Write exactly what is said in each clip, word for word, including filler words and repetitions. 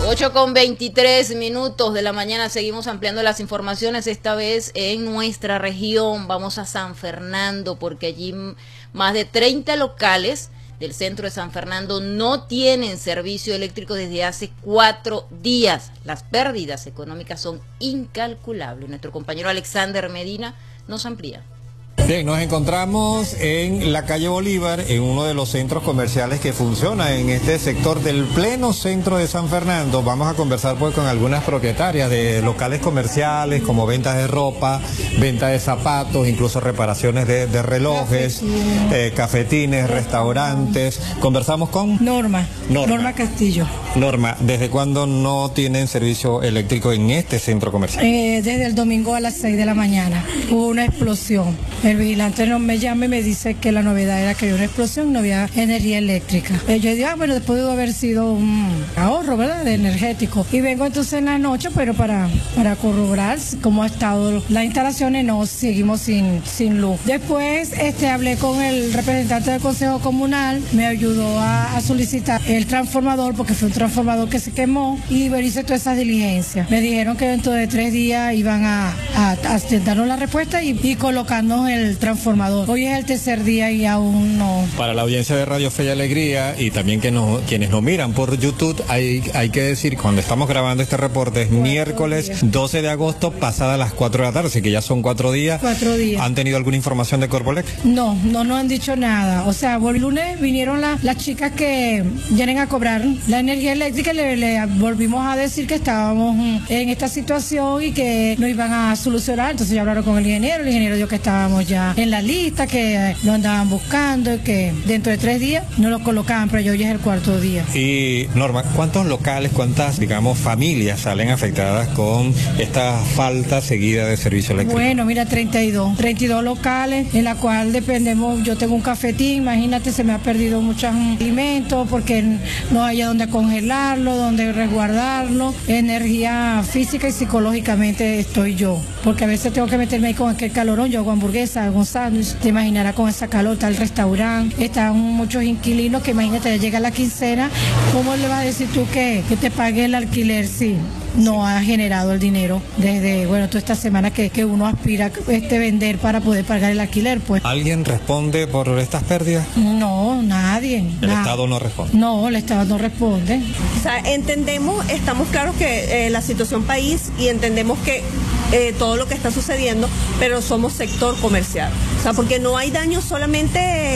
ocho con veintitrés minutos de la mañana, seguimos ampliando las informaciones, esta vez en nuestra región. Vamos a San Fernando, porque allí más de treinta locales del centro de San Fernando no tienen servicio eléctrico desde hace cuatro días. Las pérdidas económicas son incalculables. Nuestro compañero Alexander Medina nos amplía. Bien, nos encontramos en la calle Bolívar, en uno de los centros comerciales que funciona en este sector del pleno centro de San Fernando. Vamos a conversar pues con algunas propietarias de locales comerciales como ventas de ropa, venta de zapatos, incluso reparaciones de, de relojes, eh, cafetines, restaurantes. Conversamos con Norma, Norma, Norma Castillo. Norma, ¿desde cuándo no tienen servicio eléctrico en este centro comercial? Eh, desde el domingo a las seis de la mañana. Hubo una explosión. El vigilante no me llama y me dice que la novedad era que había una explosión, no había energía eléctrica. Eh, yo digo, ah, bueno, después de haber sido un ahorro, ¿verdad?, de energético. Y vengo entonces en la noche, pero para, para corroborar cómo ha estado las instalaciones, no, seguimos sin, sin luz. Después este, hablé con el representante del Consejo Comunal, me ayudó a, a solicitar el transformador, porque fue un transformador que se quemó, y hice todas esas diligencias. Me dijeron que dentro de tres días iban a, a, a darnos la respuesta y, y colocarnos el el transformador. Hoy es el tercer día y aún no. Para la audiencia de Radio Fe y Alegría y también que nos, quienes nos miran por YouTube, hay, hay que decir, cuando estamos grabando este reporte es cuatro miércoles días. doce de agosto, pasada las cuatro de la tarde, así que ya son cuatro días. Cuatro días. ¿Han tenido alguna información de Corpoelec? No, no nos han dicho nada. O sea, el lunes vinieron la, las chicas que vienen a cobrar la energía eléctrica y le, le volvimos a decir que estábamos en esta situación y que no iban a solucionar. Entonces ya hablaron con el ingeniero, el ingeniero dijo que estábamos ya en la lista, que lo andaban buscando y que dentro de tres días no lo colocaban, pero yo hoy es el cuarto día. Y Norma, ¿cuántos locales, cuántas, digamos, familias salen afectadas con esta falta seguida de servicio eléctrico? Bueno, mira, treinta y dos locales en la cual dependemos. Yo tengo un cafetín, imagínate, se me ha perdido muchos alimentos porque no hay donde congelarlo, donde resguardarlo. Energía física y psicológicamente estoy yo, porque a veces tengo que meterme ahí con aquel calorón. Yo hago hamburguesa, hago sándwich, te imaginarás con esa calor, está el restaurante, están muchos inquilinos que imagínate, llega la quincena, ¿cómo le vas a decir tú que, que te pague el alquiler? Sí, no ha generado el dinero desde, bueno, toda esta semana que, que uno aspira este vender para poder pagar el alquiler, pues. ¿Alguien responde por estas pérdidas? No, nadie. ¿El nada. Estado no responde? No, el Estado no responde. O sea, entendemos, estamos claros que eh, la situación país y entendemos que Eh, todo lo que está sucediendo, pero somos sector comercial. O sea, porque no hay daños solamente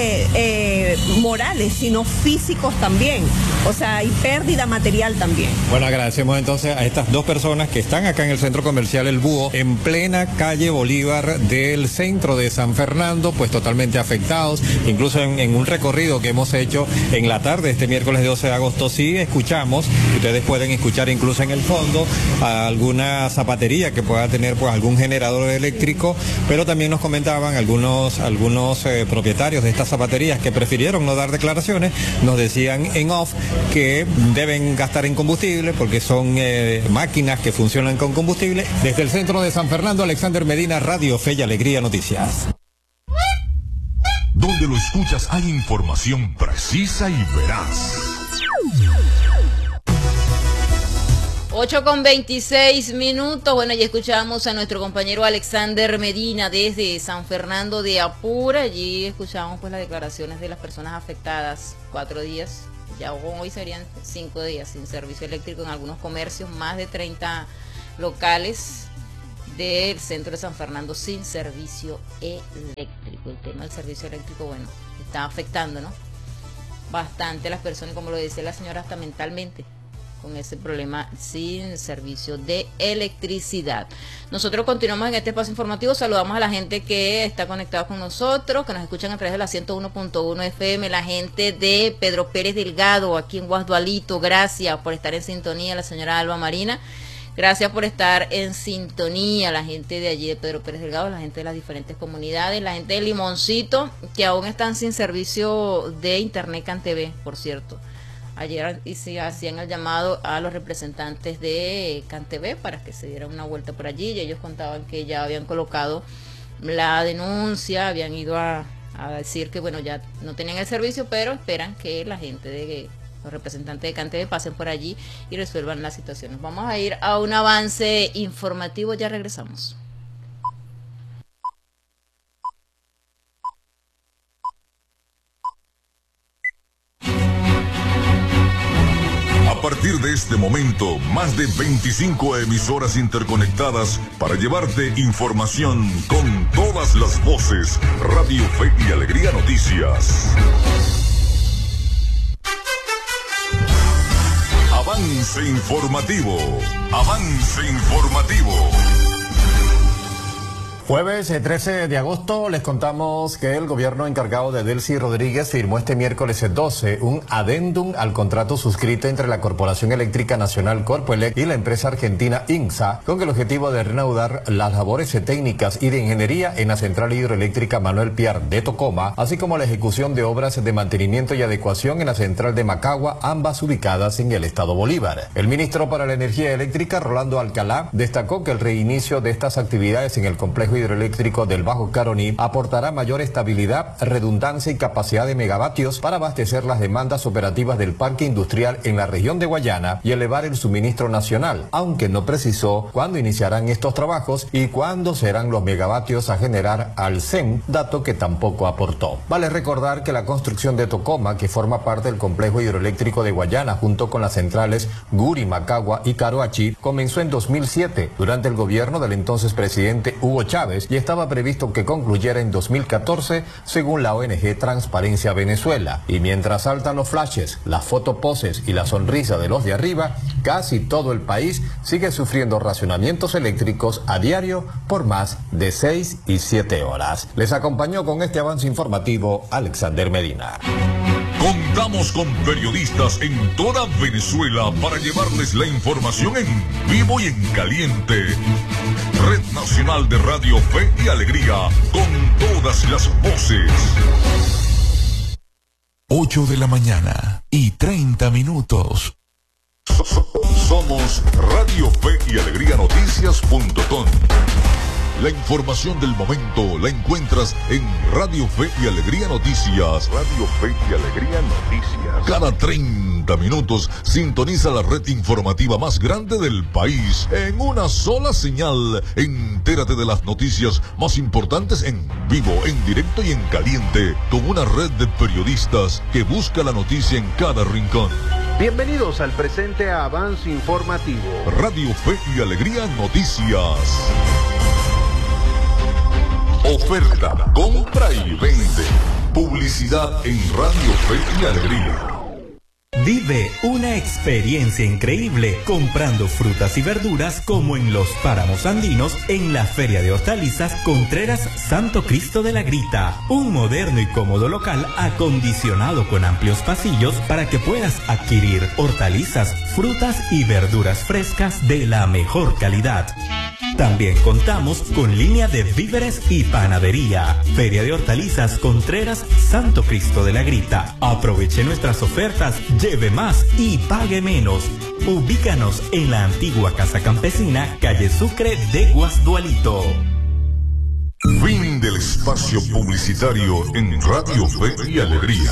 eh, morales, sino físicos también. O sea, hay pérdida material también. Bueno, agradecemos entonces a estas dos personas que están acá en el centro comercial El Búho, en plena calle Bolívar del centro de San Fernando, pues totalmente afectados. Incluso en, en un recorrido que hemos hecho en la tarde, este miércoles doce de agosto, sí escuchamos, ustedes pueden escuchar incluso en el fondo, a alguna zapatería que pueda tener pues algún generador eléctrico, pero también nos comentaban algunos algunos eh, propietarios de estas zapaterías que prefirieron no dar declaraciones, nos decían en off que deben gastar en combustible porque son eh, máquinas que funcionan con combustible. Desde el centro de San Fernando, Alexander Medina, Radio Fe y Alegría Noticias. Donde lo escuchas hay información precisa y veraz. ocho con veintiséis minutos, bueno, ya escuchamos a nuestro compañero Alexander Medina desde San Fernando de Apure. Allí escuchamos pues las declaraciones de las personas afectadas. Cuatro días, ya hoy serían cinco días sin servicio eléctrico en algunos comercios, más de treinta locales del centro de San Fernando sin servicio eléctrico. El tema del servicio eléctrico, bueno, está afectando, ¿no?, bastante a las personas, como lo decía la señora, hasta mentalmente, con ese problema sin servicio de electricidad. Nosotros continuamos en este espacio informativo, saludamos a la gente que está conectada con nosotros, que nos escuchan a través de la ciento uno punto uno F M, la gente de Pedro Pérez Delgado, aquí en Guasdualito, gracias por estar en sintonía, la señora Alba Marina, gracias por estar en sintonía, la gente de allí de Pedro Pérez Delgado, la gente de las diferentes comunidades, la gente de Limoncito, que aún están sin servicio de internet CanTV, por cierto. Ayer hacían el llamado a los representantes de CanTV para que se dieran una vuelta por allí y ellos contaban que ya habían colocado la denuncia, habían ido a, a decir que bueno, ya no tenían el servicio, pero esperan que la gente de los representantes de CanTV pasen por allí y resuelvan las situaciones. Vamos a ir a un avance informativo, ya regresamos. A partir de este momento, más de veinticinco emisoras interconectadas para llevarte información con todas las voces. Radio Fe y Alegría Noticias. Avance informativo. Avance informativo. Jueves trece de agosto les contamos que el gobierno encargado de Delcy Rodríguez firmó este miércoles doce un adendum al contrato suscrito entre la Corporación Eléctrica Nacional Corpoelec y la empresa argentina INSA con el objetivo de reanudar las labores técnicas y de ingeniería en la central hidroeléctrica Manuel Piar de Tocoma, así como la ejecución de obras de mantenimiento y adecuación en la central de Macagua, ambas ubicadas en el estado Bolívar. El ministro para la Energía Eléctrica, Rolando Alcalá, destacó que el reinicio de estas actividades en el complejo hidroeléctrico del Bajo Caroní aportará mayor estabilidad, redundancia y capacidad de megavatios para abastecer las demandas operativas del parque industrial en la región de Guayana y elevar el suministro nacional, aunque no precisó cuándo iniciarán estos trabajos y cuándo serán los megavatios a generar al C E M, dato que tampoco aportó. Vale recordar que la construcción de Tocoma, que forma parte del complejo hidroeléctrico de Guayana junto con las centrales Guri, Macagua y Caroachi, comenzó en dos mil siete durante el gobierno del entonces presidente Hugo Chávez y estaba previsto que concluyera en dos mil catorce según la O N G Transparencia Venezuela. Y mientras saltan los flashes, las fotoposes y la sonrisa de los de arriba, casi todo el país sigue sufriendo racionamientos eléctricos a diario por más de seis y siete horas. Les acompañó con este avance informativo Alexander Medina. Contamos con periodistas en toda Venezuela para llevarles la información en vivo y en caliente. Red Nacional de Radio Fe y Alegría, con todas las voces. ocho de la mañana y treinta minutos. Somos Radio Fe y Alegría Noticias punto com. La información del momento la encuentras en Radio Fe y Alegría Noticias. Radio Fe y Alegría Noticias. Cada treinta minutos sintoniza la red informativa más grande del país en una sola señal. Entérate de las noticias más importantes en vivo, en directo y en caliente, con una red de periodistas que busca la noticia en cada rincón. Bienvenidos al presente avance informativo. Radio Fe y Alegría Noticias. Oferta, compra y vende. Publicidad en Radio Fe y Alegría. Vive una experiencia increíble comprando frutas y verduras como en los páramos andinos en la Feria de Hortalizas Contreras Santo Cristo de la Grita. Un moderno y cómodo local acondicionado con amplios pasillos para que puedas adquirir hortalizas, frutas y verduras frescas de la mejor calidad. También contamos con línea de víveres y panadería. Feria de Hortalizas Contreras Santo Cristo de la Grita. Aproveche nuestras ofertas, lleve más y pague menos. Ubícanos en la antigua Casa Campesina, calle Sucre de Guasdualito. Fin del espacio publicitario en Radio Fe y Alegría.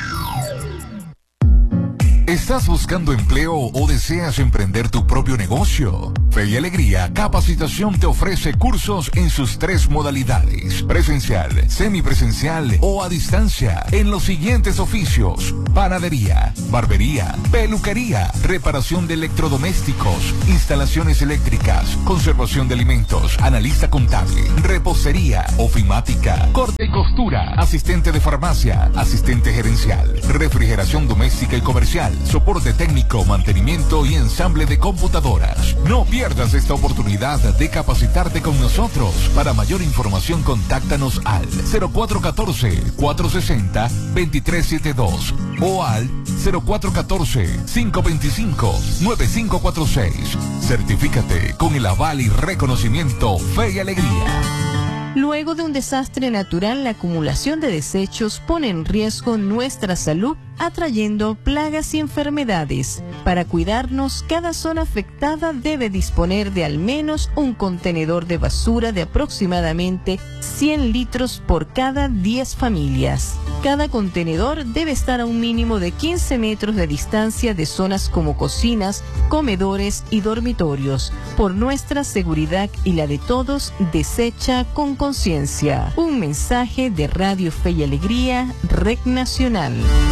¿Estás buscando empleo o deseas emprender tu propio negocio? Fe y Alegría Capacitación te ofrece cursos en sus tres modalidades: presencial, semipresencial o a distancia, en los siguientes oficios: panadería, barbería, peluquería, reparación de electrodomésticos, instalaciones eléctricas, conservación de alimentos, analista contable, repostería, ofimática, corte y costura, asistente de farmacia, asistente gerencial, refrigeración doméstica y comercial, soporte técnico, mantenimiento y ensamble de computadoras. No pierdas esta oportunidad de capacitarte con nosotros. Para mayor información, contáctanos al cero cuatro uno cuatro, cuatro seis cero, dos tres siete dos o al cero cuatro uno cuatro, cinco dos cinco, nueve cinco cuatro seis. Certifícate con el aval y reconocimiento Fe y Alegría. Luego de un desastre natural, la acumulación de desechos pone en riesgo nuestra salud atrayendo plagas y enfermedades. Para cuidarnos, cada zona afectada debe disponer de al menos un contenedor de basura de aproximadamente cien litros por cada diez familias. Cada contenedor debe estar a un mínimo de quince metros de distancia de zonas como cocinas, comedores y dormitorios. Por nuestra seguridad y la de todos, desecha con conciencia. Un mensaje de Radio Fe y Alegría, Red Nacional.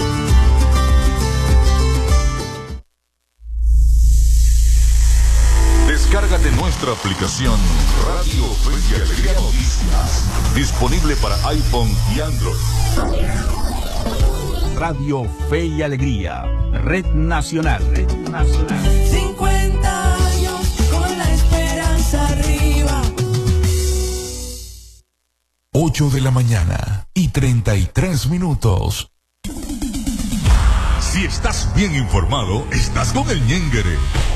Descárgate nuestra aplicación Radio Fe y Alegría Noticias, disponible para iPhone y Android. Radio Fe y Alegría, Red Nacional. Red Nacional. cincuenta años con la esperanza arriba. ocho de la mañana y treinta y tres minutos. Si estás bien informado, estás con el Ñenguere.